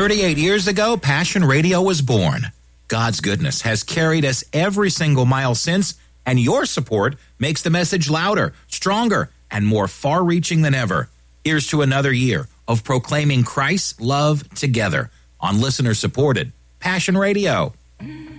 38 years ago, Passion Radio was born. God's goodness has carried us every single mile since, and your support makes the message louder, stronger, and more far-reaching than ever. Here's to another year of proclaiming Christ's love together on listener-supported Passion Radio.